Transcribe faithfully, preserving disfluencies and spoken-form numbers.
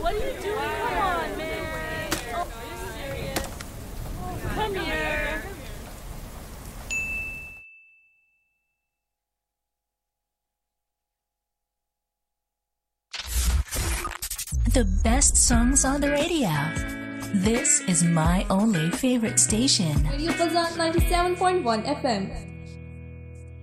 What are you doing? Come on, man. Oh, are you serious? Come here. The best songs on the radio. This is my only favorite station. Radio Fazan ninety-seven point one F M.